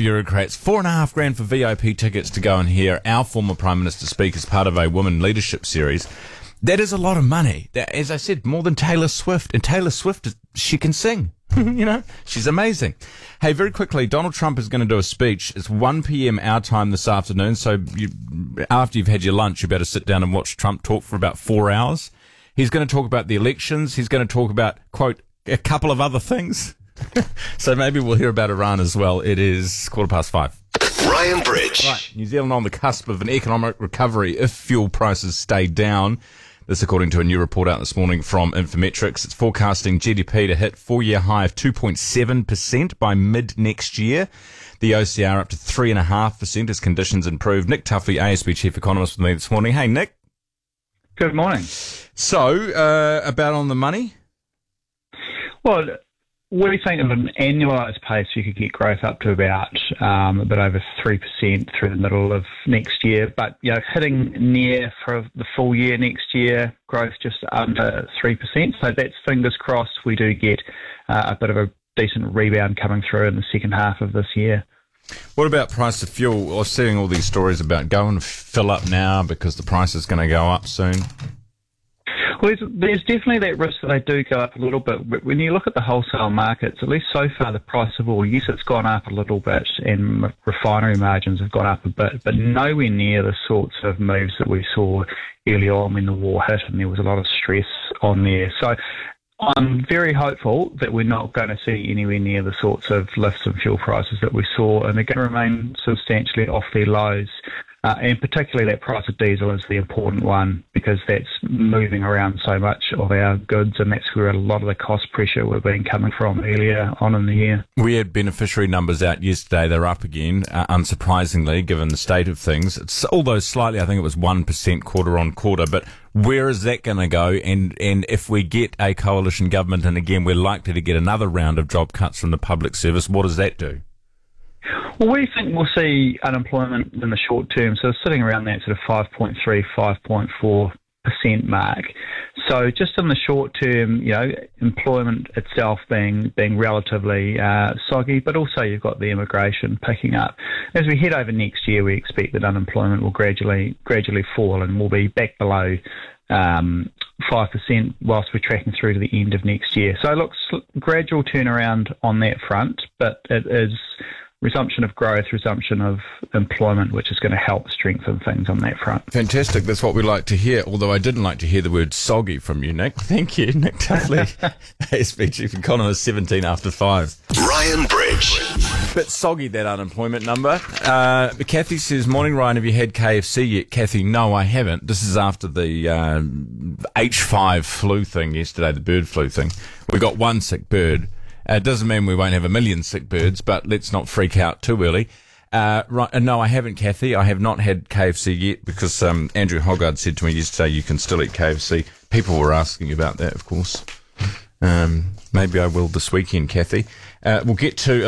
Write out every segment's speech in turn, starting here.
bureaucrats. $4,500 for VIP tickets to go and hear our former Prime Minister speak as part of a women leadership series. That is a lot of money. As I said, more than Taylor Swift. And Taylor Swift, she can sing. She's amazing. Hey, very quickly, Donald Trump is going to do a speech. It's 1 p.m. our time this afternoon. So after you've had your lunch, you better sit down and watch Trump talk for about 4 hours. He's going to talk about the elections. He's going to talk about, quote, a couple of other things. So maybe we'll hear about Iran as well. It is 5:15. Ryan Bridge. Right. New Zealand on the cusp of an economic recovery if fuel prices stay down. This according to a new report out this morning from Infometrics. It's forecasting GDP to hit 4-year high of 2.7% by mid-next year. The OCR up to 3.5% as conditions improve. Nick Tuffley, ASB Chief Economist, with me this morning. Hey, Nick. Good morning. So, about on the money? Well, we think at an annualised pace you could get growth up to about a bit over 3% through the middle of next year. But, hitting near for the full year next year, growth just under 3%. So that's fingers crossed we do get a bit of a decent rebound coming through in the second half of this year. What about price of fuel? I'm seeing all these stories about go and fill up now because the price is going to go up soon. Well, there's definitely that risk that they do go up a little bit. But when you look at the wholesale markets, at least so far, the price of oil, yes, it's gone up a little bit, and refinery margins have gone up a bit, but nowhere near the sorts of moves that we saw early on when the war hit, and there was a lot of stress on there. So I'm very hopeful that we're not going to see anywhere near the sorts of lifts in fuel prices that we saw, and they're going to remain substantially off their lows. And particularly that price of diesel is the important one because that's moving around so much of our goods, and that's where a lot of the cost pressure we've been coming from earlier on in the year. We had beneficiary numbers out yesterday. They're up again, unsurprisingly, given the state of things. Although slightly, I think it was 1% quarter on quarter. But where is that going to go? And if we get a coalition government, and again, we're likely to get another round of job cuts from the public service, what does that do? Well, we think we'll see unemployment in the short term, so sitting around that sort of 5.3, 5.4% mark. So just in the short term, employment itself being relatively soggy, but also you've got the immigration picking up. As we head over next year, we expect that unemployment will gradually fall and will be back below 5% whilst we're tracking through to the end of next year. So look, gradual turnaround on that front, but it is resumption of growth, resumption of employment, which is going to help strengthen things on that front. Fantastic. That's what we like to hear, although I didn't like to hear the word soggy from you, Nick. Thank you, Nick Tuffley, ASB Chief Economist, 5:17. Ryan Bridge. Bit soggy, that unemployment number. Kathy says, morning, Ryan, have you had KFC yet? Kathy, no, I haven't. This is after the H5 flu thing yesterday, the bird flu thing. We got one sick bird. It doesn't mean we won't have a million sick birds, but let's not freak out too early. Right, no, I haven't, Kathy. I have not had KFC yet because Andrew Hoggard said to me yesterday you can still eat KFC. People were asking about that, of course. Maybe I will this weekend, Kathy. We'll get to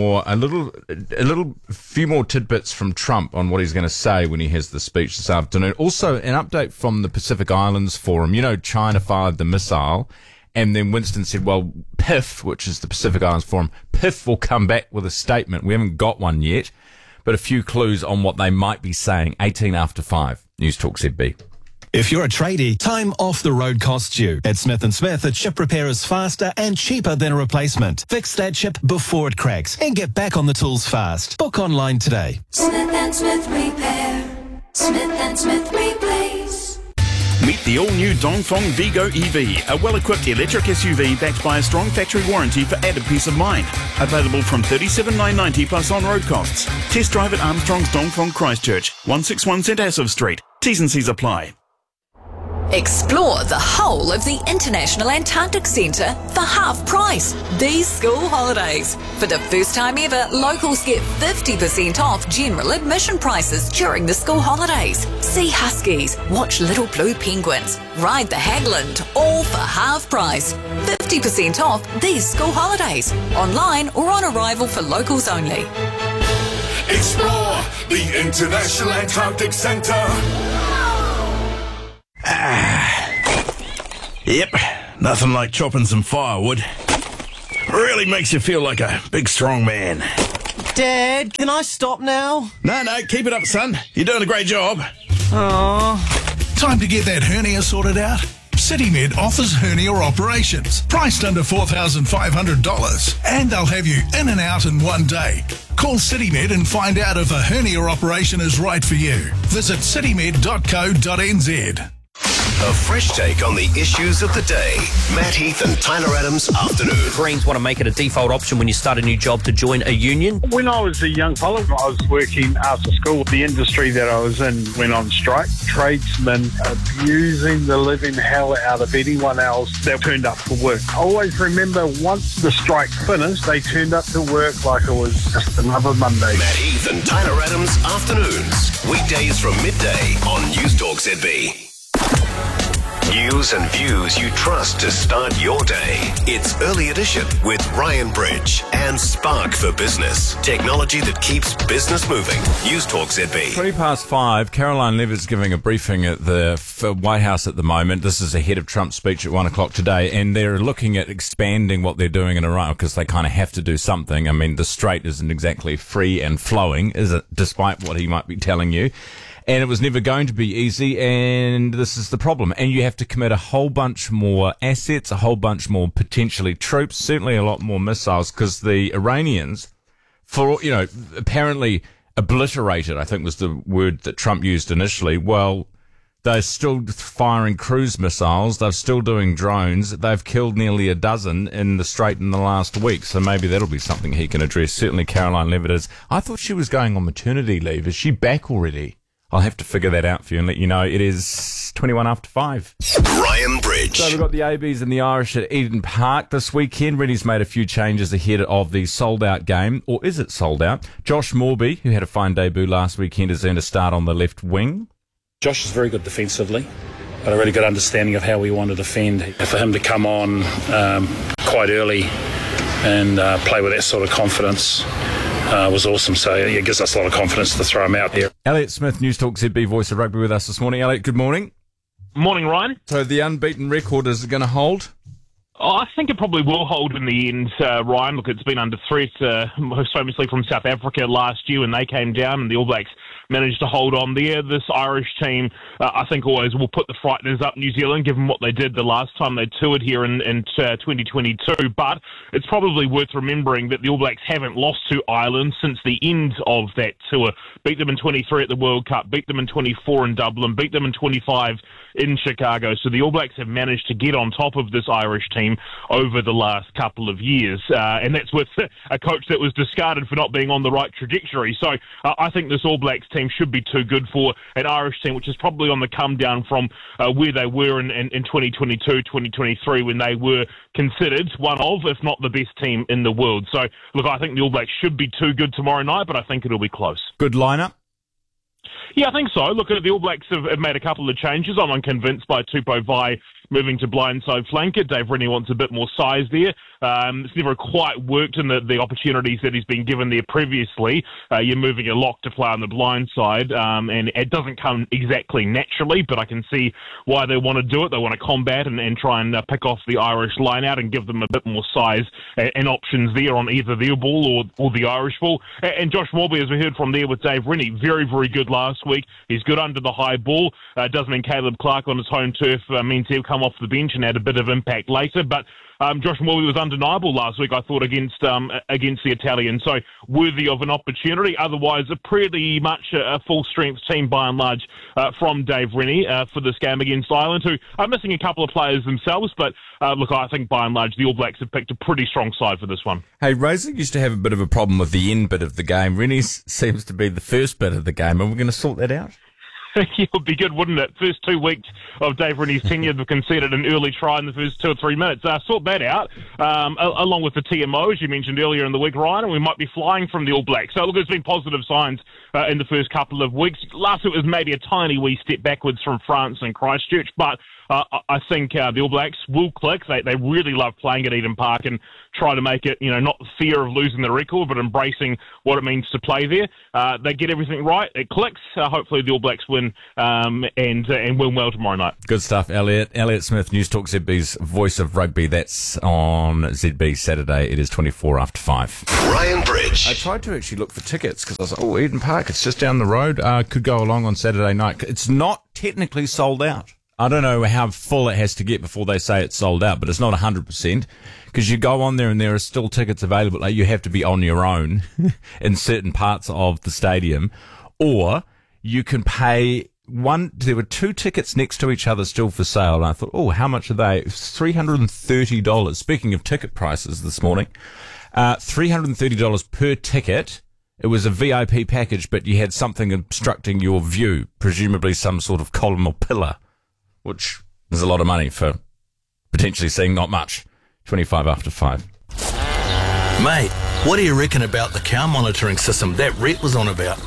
a few more tidbits from Trump on what he's going to say when he has the speech this afternoon. Also, an update from the Pacific Islands Forum. China fired the missile. And then Winston said, well, PIF, which is the Pacific Islands Forum, PIF will come back with a statement. We haven't got one yet, but a few clues on what they might be saying. 5:18. News Talk ZB. If you're a tradie, time off the road costs you. At Smith & Smith, a chip repair is faster and cheaper than a replacement. Fix that chip before it cracks and get back on the tools fast. Book online today. Smith & Smith Repair. Smith & Smith Replace. Meet the all-new Dongfeng Vigo EV, a well-equipped electric SUV backed by a strong factory warranty for added peace of mind. Available from $37,990 plus on-road costs. Test drive at Armstrong's Dongfeng Christchurch, 161 St Asaph Street. T's and C's apply. Explore the whole of the International Antarctic Centre for half price these school holidays. For the first time ever, locals get 50% off general admission prices during the school holidays. See huskies, watch little blue penguins, ride the Hagland, all for half price. 50% off these school holidays. Online or on arrival for locals only. Explore the International Antarctic Centre. Yep, nothing like chopping some firewood. Really makes you feel like a big strong man. Dad, can I stop now? No, keep it up, son. You're doing a great job. Aww. Time to get that hernia sorted out? CityMed offers hernia operations, priced under $4,500, and they'll have you in and out in one day. Call CityMed and find out if a hernia operation is right for you. Visit citymed.co.nz. A fresh take on the issues of the day. Matt Heath and Tyler Adams afternoon. Greens want to make it a default option when you start a new job to join a union. When I was a young fella, I was working after school. The industry that I was in went on strike. Tradesmen abusing the living hell out of anyone else that turned up for work. I always remember once the strike finished, they turned up to work like it was just another Monday. Matt Heath and Tyler Adams afternoons. Weekdays from midday on News Talk ZB. News and views you trust to start your day. It's Early Edition with Ryan Bridge and Spark for Business. Technology that keeps business moving. News Talk ZB. 5:20. Caroline Levitt's giving a briefing at the White House at the moment. This is ahead of Trump's speech at 1 o'clock today, and they're looking at expanding what they're doing in Iran because they kind of have to do something. I mean, the strait isn't exactly free and flowing, is it? Despite what he might be telling you. And it was never going to be easy, and this is the problem. And you have to commit a whole bunch more assets, a whole bunch more potentially troops, certainly a lot more missiles, because the Iranians, apparently obliterated, I think was the word that Trump used initially. Well, they're still firing cruise missiles. They're still doing drones. They've killed nearly a dozen in the Strait in the last week. So maybe that'll be something he can address. Certainly Caroline Levitt is. I thought she was going on maternity leave. Is she back already? I'll have to figure that out for you and let you know. It is 5:21. Ryan Bridge. So we've got the ABs and the Irish at Eden Park this weekend. Reddy's made a few changes ahead of the sold-out game. Or is it sold out? Josh Morby, who had a fine debut last weekend, has earned a start on the left wing. Josh is very good defensively, but a really good understanding of how we want to defend. For him to come on quite early and play with that sort of confidence was awesome. So it gives us a lot of confidence to throw him out there. Elliot Smith, News Talk ZB, voice of rugby with us this morning. Elliot, good morning. Morning, Ryan. So the unbeaten record, is it going to hold? I think it probably will hold in the end, Ryan. Look, it's been under threat, most famously from South Africa last year when they came down and the All Blacks managed to hold on there. This Irish team, I think, always will put the frighteners up New Zealand, given what they did the last time they toured here in 2022. But it's probably worth remembering that the All Blacks haven't lost to Ireland since the end of that tour. Beat them in 23 at the World Cup, beat them in 24 in Dublin, beat them in 25 in Chicago. So the All Blacks have managed to get on top of this Irish team over the last couple of years. And that's with a coach that was discarded for not being on the right trajectory. So I think this All Blacks team should be too good for an Irish team, which is probably on the come down from where they were in 2022, 2023, when they were considered one of, if not the best team in the world. So, look, I think the All Blacks should be too good tomorrow night, but I think it'll be close. Good lineup? Yeah, I think so. Look, the All Blacks have made a couple of changes. I'm unconvinced by Tupou Vai moving to blindside flanker. Dave Rennie wants a bit more size there. It's never quite worked in the opportunities that he's been given there previously. You're moving a lock to play on the blind side, and it doesn't come exactly naturally, but I can see why they want to do it. They want to combat and try and pick off the Irish line out and give them a bit more size and options there on either their ball or the Irish ball. And Josh Morby, as we heard from there with Dave Rennie, very, very good last week. He's good under the high ball. Does mean Caleb Clark on his home turf means he'll come off the bench and add a bit of impact later, but Josh Morby was undeniable last week, I thought, against the Italians, so worthy of an opportunity. Otherwise, pretty much a full-strength team by and large from Dave Rennie for this game against Ireland, who are missing a couple of players themselves, but look, I think by and large the All Blacks have picked a pretty strong side for this one. Hey, Razor used to have a bit of a problem with the end bit of the game. Rennie seems to be the first bit of the game. Are we going to sort that out? It would be good, wouldn't it? First 2 weeks of Dave Rennie's tenure, they've conceded an early try in the first 2 or 3 minutes. Sort that out, along with the TMO, as you mentioned earlier in the week, Ryan, and we might be flying from the All Blacks. So, look, there's been positive signs in the first couple of weeks. Last week was maybe a tiny wee step backwards from France and Christchurch, but I think the All Blacks will click. They really love playing at Eden Park and try to make it, not the fear of losing the record, but embracing what it means to play there. They get everything right. It clicks. Hopefully the All Blacks win and win well tomorrow night. Good stuff, Elliot. Elliot Smith, News Talk ZB's voice of rugby. That's on ZB Saturday. It is 24 after 5. Ryan Bridge. I tried to actually look for tickets because I was like, Eden Park, it's just down the road. Could go along on Saturday night. It's not technically sold out. I don't know how full it has to get before they say it's sold out, but it's not 100% because you go on there and there are still tickets available. Like, you have to be on your own in certain parts of the stadium, or you can pay one. There were 2 tickets next to each other still for sale, and I thought, how much are they? $330. Speaking of ticket prices this morning, $330 per ticket. It was a VIP package, but you had something obstructing your view, presumably some sort of column or pillar, which is a lot of money for potentially seeing not much. 25 after 5. Mate, what do you reckon about the cow monitoring system that Rhett was on about?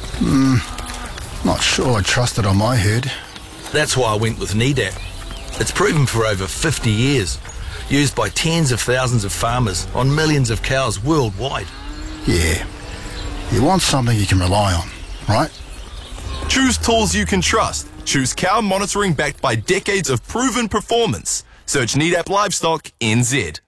Not sure I trust it on my herd. That's why I went with NEDAP. It's proven for over 50 years. Used by tens of thousands of farmers on millions of cows worldwide. Yeah. You want something you can rely on, right? Choose tools you can trust. Choose cow monitoring backed by decades of proven performance. Search NEDAP Livestock NZ.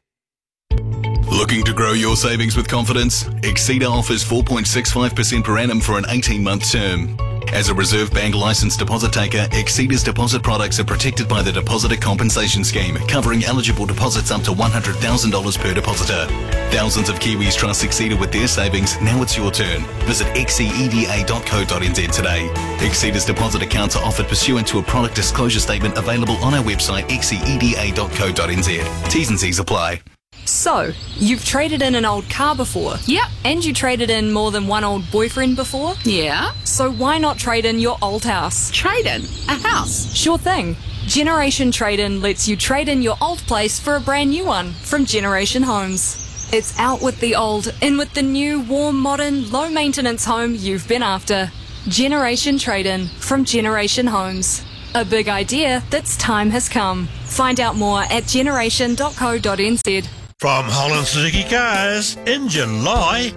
Looking to grow your savings with confidence? Exceeda offers 4.65% per annum for an 18-month term. As a Reserve Bank licensed deposit taker, Exceeda's deposit products are protected by the Depositor Compensation Scheme, covering eligible deposits up to $100,000 per depositor. Thousands of Kiwis trust Exceeda with their savings. Now it's your turn. Visit xceda.co.nz today. Exceeda's deposit accounts are offered pursuant to a product disclosure statement available on our website xceda.co.nz. T's and C's apply. So, you've traded in an old car before? Yep. And you traded in more than one old boyfriend before? Yeah. So why not trade in your old house? Trade in? A house? Sure thing. Generation Trade-In lets you trade in your old place for a brand new one from Generation Homes. It's out with the old, in with the new, warm, modern, low-maintenance home you've been after. Generation Trade-In from Generation Homes. A big idea that's time has come. Find out more at generation.co.nz. From Holland Suzuki Cars, in July,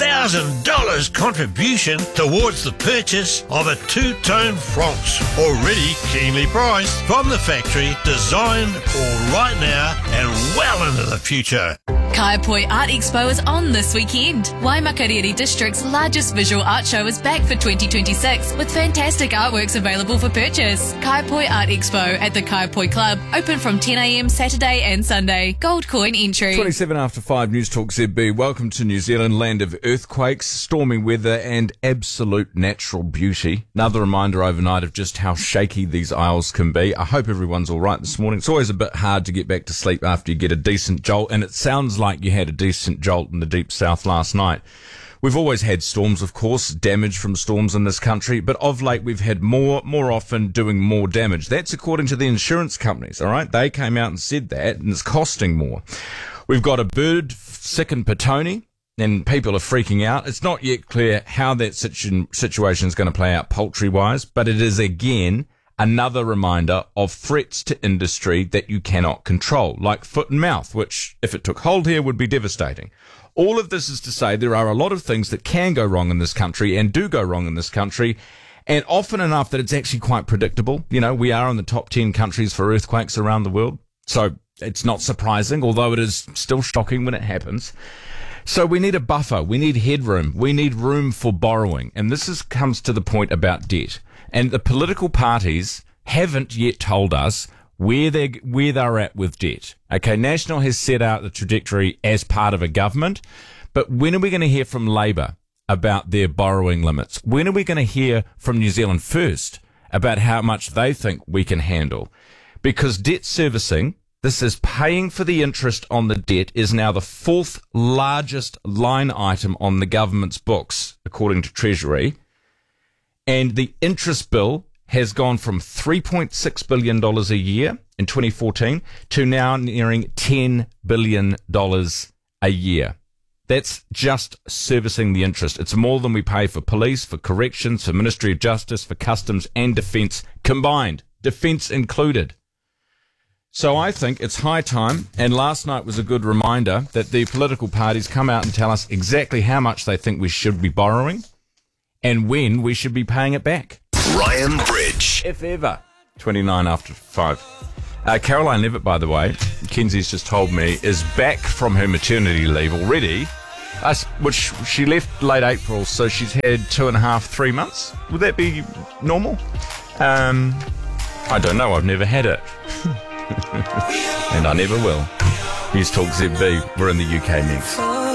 $1,000 contribution towards the purchase of a two-tone Francs, already keenly priced from the factory, designed for right now and well into the future. Kaiapoi Art Expo is on this weekend. Waimakariri District's largest visual art show is back for 2026 with fantastic artworks available for purchase. Kaiapoi Art Expo at the Kaiapoi Club, open from 10 a.m. Saturday and Sunday. Gold coin entry. 27 after 5, News Talk ZB. Welcome to New Zealand, land of earthquakes, stormy weather and absolute natural beauty. Another reminder overnight of just how shaky these isles can be. I hope everyone's all right this morning. It's always a bit hard to get back to sleep after you get a decent jolt, and it sounds like you had a decent jolt in the deep south last night. We've always had storms, of course, damage from storms in this country, but of late we've had more often doing more damage. That's according to the insurance companies, all right? They came out and said that, and it's costing more. We've got a bird sick in Petone, and people are freaking out. It's not yet clear how that situation is going to play out poultry-wise, but it is, again, another reminder of threats to industry that you cannot control, like foot and mouth, which, if it took hold here, would be devastating. All of this is to say there are a lot of things that can go wrong in this country and do go wrong in this country, and often enough that it's actually quite predictable. You know, we are in the top 10 countries for earthquakes around the world, so it's not surprising, although it is still shocking when it happens. So we need a buffer, we need headroom, we need room for borrowing, and this comes to the point about debt. And the political parties haven't yet told us where they're at with debt. Okay, National has set out the trajectory as part of a government, but when are we going to hear from Labour about their borrowing limits? When are we going to hear from New Zealand First about how much they think we can handle? Because debt servicing, this is paying for the interest on the debt, is now the fourth largest line item on the government's books, according to Treasury. And the interest bill has gone from $3.6 billion a year in 2014 to now nearing $10 billion a year. That's just servicing the interest. It's more than we pay for police, for corrections, for Ministry of Justice, for Customs and Defence combined, Defence included. So I think it's high time, and last night was a good reminder that the political parties come out and tell us exactly how much they think we should be borrowing and when we should be paying it back. Ryan Bridge. If ever. 29 after 5. Caroline Levitt, by the way, Kenzie's just told me, is back from her maternity leave already, which she left late April, so she's had 2.5, 3 months. Would that be normal? I don't know. I've never had it. And I never will. News Talk ZB. We're in the UK next.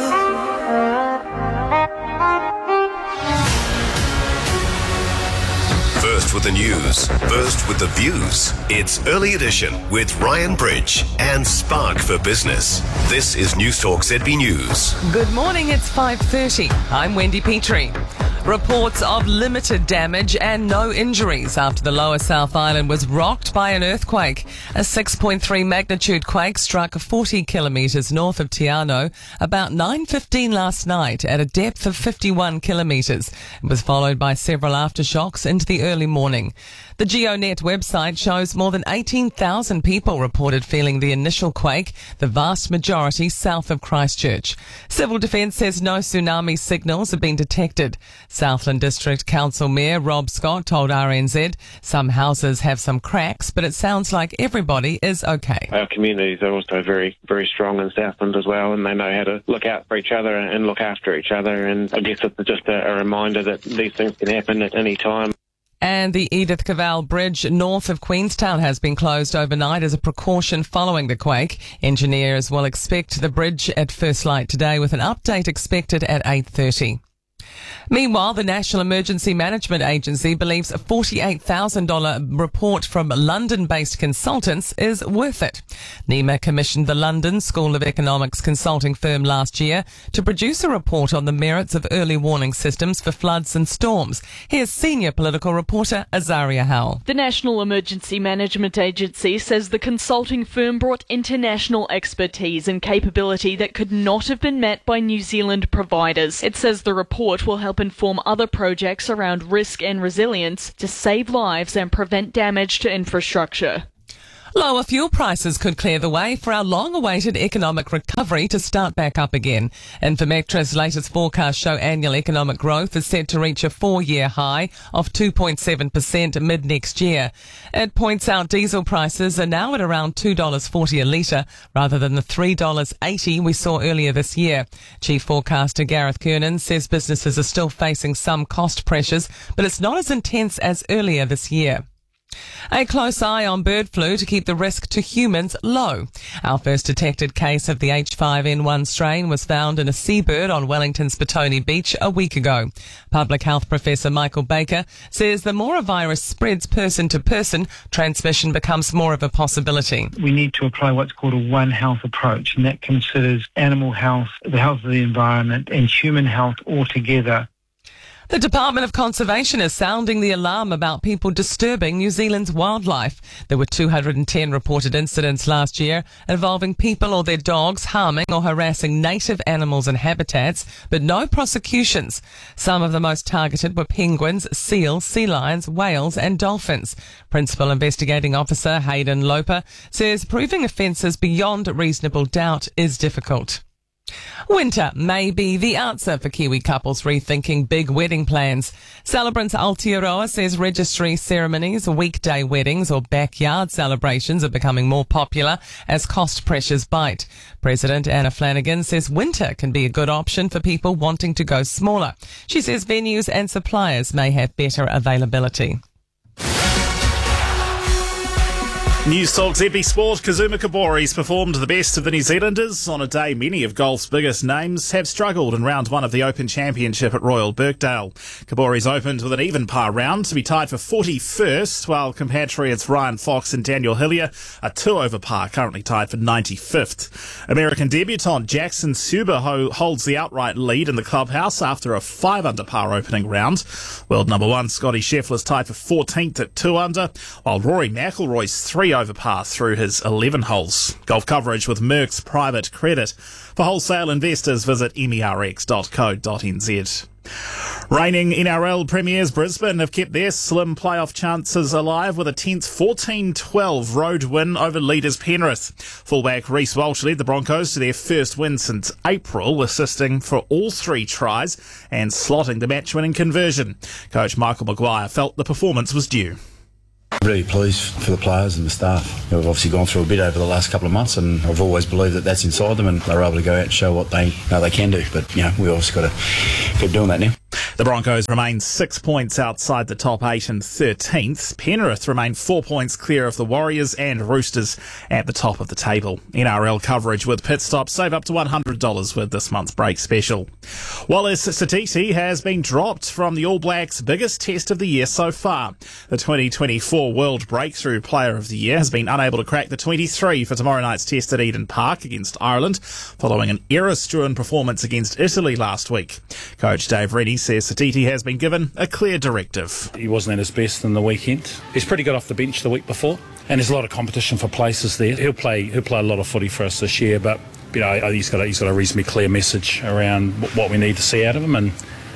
First with the news, first with the views. It's Early Edition with Ryan Bridge and Spark for Business. This is News Talk ZB News. Good morning, it's 5:30. I'm Wendy Petrie. Reports of limited damage and no injuries after the lower South Island was rocked by an earthquake. A 6.3 magnitude quake struck 40 kilometres north of Te Anau about 9:15 last night at a depth of 51 kilometres. It was followed by several aftershocks into the early morning. The GeoNet website shows more than 18,000 people reported feeling the initial quake, the vast majority south of Christchurch. Civil Defence says no tsunami signals have been detected. Southland District Council Mayor Rob Scott told RNZ some houses have some cracks, but it sounds like everybody is okay. Our communities are also very, very strong in Southland as well, and they know how to look out for each other and look after each other. And I guess it's just a reminder that these things can happen at any time. And the Edith Cavell Bridge north of Queenstown has been closed overnight as a precaution following the quake. Engineers will expect the bridge at first light today, with an update expected at 8:30. Meanwhile, the National Emergency Management Agency believes a $48,000 report from London-based consultants is worth it. NEMA commissioned the London School of Economics consulting firm last year to produce a report on the merits of early warning systems for floods and storms. Here's senior political reporter Azaria Howell. The National Emergency Management Agency says the consulting firm brought international expertise and capability that could not have been met by New Zealand providers. It says the report will help inform other projects around risk and resilience to save lives and prevent damage to infrastructure. Lower fuel prices could clear the way for our long-awaited economic recovery to start back up again. Infometria's latest forecasts show annual economic growth is set to reach a 4-year high of 2.7% mid-next year. It points out diesel prices are now at around $2.40 a litre, rather than the $3.80 we saw earlier this year. Chief forecaster Gareth Kernan says businesses are still facing some cost pressures, but it's not as intense as earlier this year. A close eye on bird flu to keep the risk to humans low. Our first detected case of the H5N1 strain was found in a seabird on Wellington's Petone Beach a week ago. Public health professor Michael Baker says the more a virus spreads person to person, transmission becomes more of a possibility. We need to apply what's called a One Health approach, and that considers animal health, the health of the environment, and human health all together. The Department of Conservation is sounding the alarm about people disturbing New Zealand's wildlife. There were 210 reported incidents last year involving people or their dogs harming or harassing native animals and habitats, but no prosecutions. Some of the most targeted were penguins, seals, sea lions, whales and dolphins. Principal Investigating Officer Hayden Loper says proving offences beyond reasonable doubt is difficult. Winter may be the answer for Kiwi couples rethinking big wedding plans. Celebrant Aotearoa says registry ceremonies, weekday weddings or backyard celebrations are becoming more popular as cost pressures bite. President Anna Flanagan says winter can be a good option for people wanting to go smaller. She says venues and suppliers may have better availability. News Talk ZB Sport. Kazuma Kobori's performed the best of the New Zealanders on a day many of golf's biggest names have struggled in round one of the Open Championship at Royal Birkdale. Kobori's opened with an even par round to be tied for 41st, while compatriots Ryan Fox and Daniel Hillier are 2 over par, currently tied for 95th. American debutant Jackson Suber holds the outright lead in the clubhouse after a 5 under par opening round. World number 1 Scotty Scheffler's tied for 14th at 2 under, while Rory McIlroy's 3 overpass through his 11 holes. Golf coverage with Merck's Private Credit. For wholesale investors, visit merx.co.nz. Reigning NRL premiers Brisbane have kept their slim playoff chances alive with a tense 14-12 road win over leaders Penrith. Fullback Reece Walsh led the Broncos to their first win since April, assisting for all 3 tries and slotting the match-winning conversion. Coach Michael Maguire felt the performance was due. Really pleased for the players and the staff. We've obviously gone through a bit over the last couple of months, and I've always believed that that's inside them, and they're able to go out and show what they know they can do. But we obviously got to keep doing that now. The Broncos remain 6 points outside the top 8 and 13th. Penrith remain 4 points clear of the Warriors and Roosters at the top of the table. NRL coverage with pit stops. Save up to $100 with this month's break special. Wallace Satiti has been dropped from the All Blacks' biggest test of the year so far. The 2024 World Breakthrough Player of the Year has been unable to crack the 23 for tomorrow night's test at Eden Park against Ireland, following an error-strewn performance against Italy last week. Coach Dave Rennie says Satiti has been given a clear directive. He wasn't at his best in the weekend. He's pretty good off the bench the week before, and there's a lot of competition for places there. He'll play a lot of footy for us this year, but I think he's got a reasonably clear message around what we need to see out of him,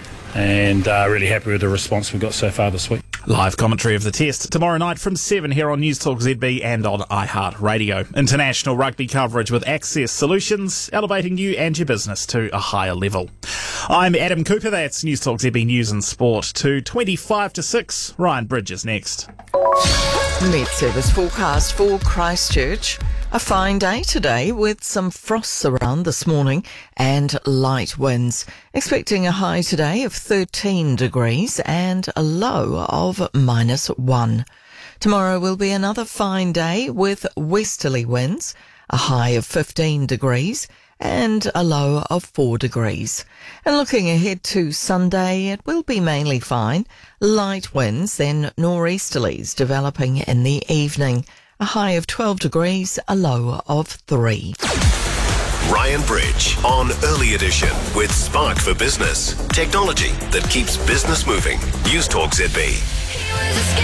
and really happy with the response we've got so far this week. Live commentary of the test tomorrow night from 7 here on News Talk ZB and on iHeartRadio. International rugby coverage with Access Solutions, elevating you and your business to a higher level. I'm Adam Cooper, that's News Talk ZB News and Sport to 25 to 6. Ryan Bridges next. Met Service forecast for Christchurch. A fine day today with some frosts around this morning and light winds. Expecting a high today of 13 degrees and a low of -1. Tomorrow will be another fine day with westerly winds, a high of 15 degrees and a low of 4 degrees. And looking ahead to Sunday, it will be mainly fine. Light winds, then nor'easterlies developing in the evening. A high of 12 degrees, a low of 3. Ryan Bridge on Early Edition with Spark for Business. Technology that keeps business moving. News Talk ZB.